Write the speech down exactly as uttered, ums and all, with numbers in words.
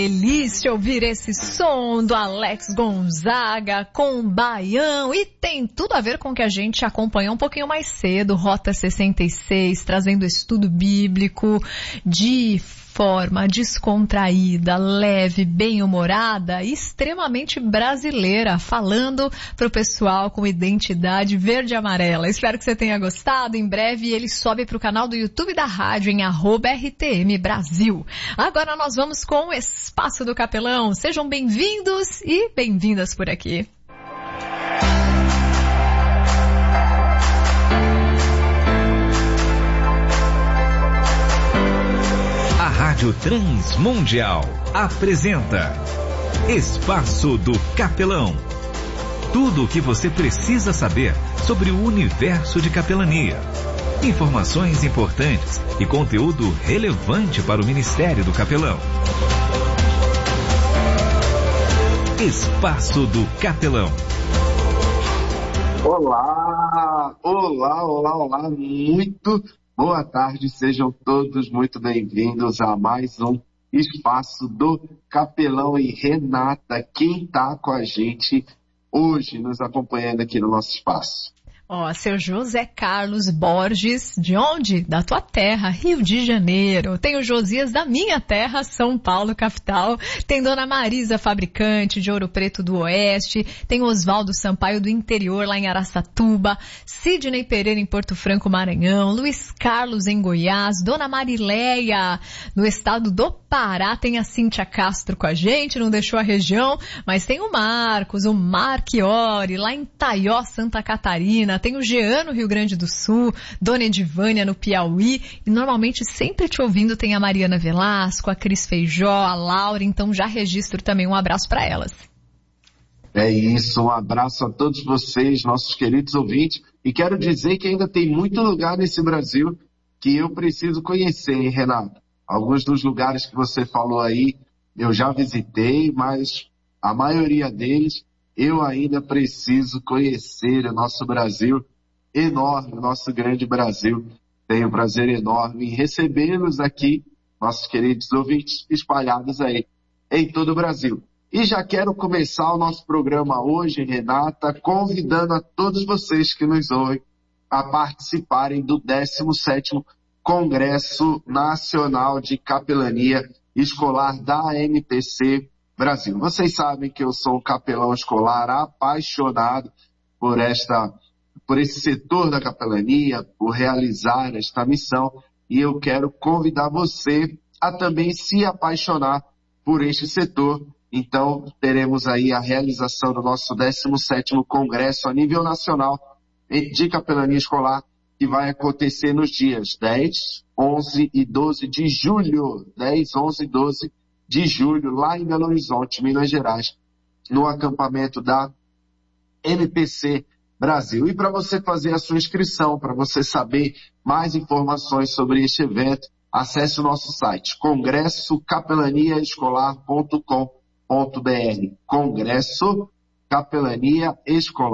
Delícia ouvir esse som do Alex Gonzaga com Baião, e tem tudo a ver com o que a gente acompanhou um pouquinho mais cedo, Rota sessenta e seis, trazendo estudo bíblico de forma descontraída, leve, bem-humorada e extremamente brasileira, falando pro pessoal com identidade verde e amarela. Espero que você tenha gostado. Em breve ele sobe pro canal do YouTube da rádio em arroba R T M Brasil. Agora nós vamos com o Espaço do Capelão. Sejam bem-vindos e bem-vindas por aqui. A Rádio Transmundial apresenta Espaço do Capelão. Tudo o que você precisa saber sobre o universo de capelania. Informações importantes e conteúdo relevante para o Ministério do Capelão. Espaço do Capelão. Olá, olá, olá, olá, muito boa tarde, sejam todos muito bem-vindos a mais um Espaço do Capelão. E Renata, quem está com a gente hoje, nos acompanhando aqui no nosso espaço? Ó, oh, seu José Carlos Borges, de onde? Da tua terra, Rio de Janeiro. Tem o Josias da minha terra, São Paulo, capital. Tem Dona Marisa Fabricante, de Ouro Preto do Oeste. Tem Oswaldo Sampaio do interior, lá em Araçatuba. Sidney Pereira em Porto Franco, Maranhão. Luiz Carlos em Goiás. Dona Marileia, no estado do Pará. Tem a Cíntia Castro com a gente, não deixou a região. Mas tem o Marcos, o Marchiori, lá em Taió, Santa Catarina. Tem o Jean no Rio Grande do Sul, Dona Edivânia no Piauí, e normalmente sempre te ouvindo tem a Mariana Velasco, a Cris Feijó, a Laura, então já registro também um abraço para elas. É isso, um abraço a todos vocês, nossos queridos ouvintes, e quero dizer que ainda tem muito lugar nesse Brasil que eu preciso conhecer, hein, Renato? Alguns dos lugares que você falou aí eu já visitei, mas a maioria deles eu ainda preciso conhecer. O nosso Brasil enorme, o nosso grande Brasil. Tenho um prazer enorme em recebê-los aqui, nossos queridos ouvintes espalhados aí em todo o Brasil. E já quero começar o nosso programa hoje, Renata, convidando a todos vocês que nos ouvem a participarem do décimo sétimo Congresso Nacional de Capelania Escolar da M P C Brasil. Vocês sabem que eu sou um capelão escolar apaixonado por esta, por esse setor da capelania, por realizar esta missão, e eu quero convidar você a também se apaixonar por este setor. Então, teremos aí a realização do nosso décimo sétimo Congresso a nível nacional de Capelania Escolar, que vai acontecer nos dias dez, onze e doze de julho. dez, onze e doze de julho, lá em Belo Horizonte, Minas Gerais, no acampamento da M P C Brasil. E para você fazer a sua inscrição, para você saber mais informações sobre este evento, acesse o nosso site, congresso capelania escolar ponto com ponto br. Congresso Capelania Escolar.